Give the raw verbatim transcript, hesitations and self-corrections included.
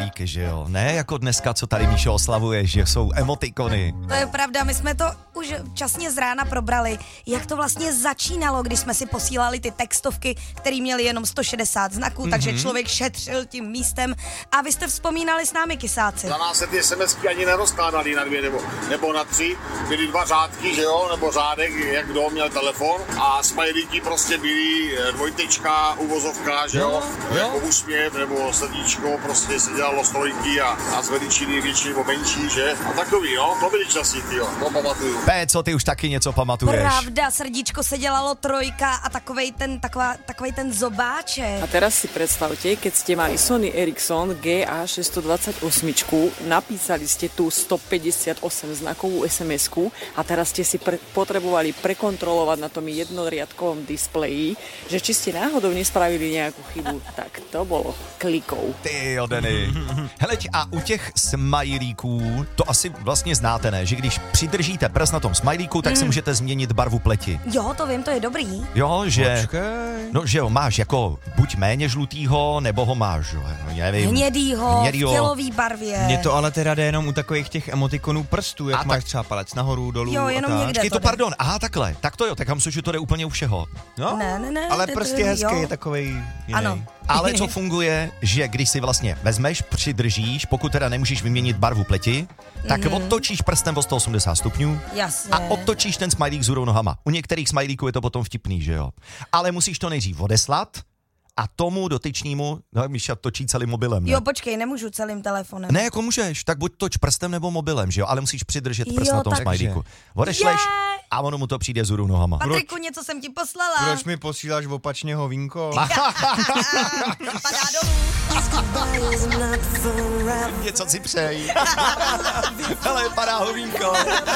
smajlíky, že jo? Ne jako dneska, co tady Míšo oslavuje, že jsou emotikony. To je pravda, my jsme to už časně z rána probrali, jak to vlastně začínalo, když jsme si posílali ty textovky, které měly jenom sto šedesát znaků, mm-hmm. takže člověk šetřil tím místem. A vy jste vzpomínali s námi, kysáci. Za nás se ty SMSky ani nerozkládaly na dvě nebo, nebo na tři, byly dva řádky, že jo, nebo řádek, jak kdo měl telefon a smajlíky prostě byly dvojtečka, uvozovka, že jo, jo. jako úsměv nebo srdíčko, prostě se dělalo stojky a, a z veličiny větší nebo menší, že? A takový, no, to byly časy, tyjo, to pamatuju. P, co ty už taky něco pamatuješ? Pravda, srdíčko se dělalo trojka a takovej ten, taková, takovej ten zobáček. A teraz si predstavte, keď ste mali Sony Ericsson G A šesťstodvadsaťosem, napísali ste tú stopäťdesiatosem znakovú es em esku a teraz ste si pre- potrebovali prekontrolovať na tom jednoriadkovom displeji, že či ste náhodou nespravili nejakú chybu, tak to bolo klikou. Ty jo, Denny. Heleď, a u těch smajlíků, to asi vlastně znáte, ne? Že když přidržíte prst na tom smajlíku, tak mm. si můžete změnit barvu pleti. Jo, to vím, to je dobrý. Jo, že... Počkej. No, že jo, máš jako buď méně žlutýho, nebo ho máš, jo, nevím. Hnědýho, hnědýho. v tělový barvě. Mně to ale teda jde jenom u takových těch emotikonů prstů, jak A máš tak- třeba palec nahoru, dolů Jo, a jenom tak. někde. Počkej, to to jde. pardon, aha, takhle. Tak to jo, tak já myslím, že to jde úplně u všeho. No, Ne, ne, ne, ale to- prst to- je hezký, jo. je takovej jiný. Ano. Ale co funguje, že když si vlastně vezmeš, přidržíš, pokud teda nemůžeš vyměnit barvu pleti, tak Mhm. otočíš prstem o sto osmdesát stupňů Jasně. a otočíš ten smajlík vzhůru nohama. U některých smajlíků je to potom vtipný, že jo? Ale musíš to nejdřív odeslat a tomu dotyčnímu, no Míša točí celým mobilem, ne? Jo, počkej, nemůžu celým telefonem. Ne, jako můžeš, tak buď toč prstem nebo mobilem, že jo? Ale musíš přidržet prst Jo, na tom tak- smajlíku. Odešleš Je. a ono mu to přijde vzhůru nohama. Patriku, něco jsem ti poslala. Proč mi posíláš opačně hovínko? Padá dolů. Něco si přeji. Hele, padá hovínko.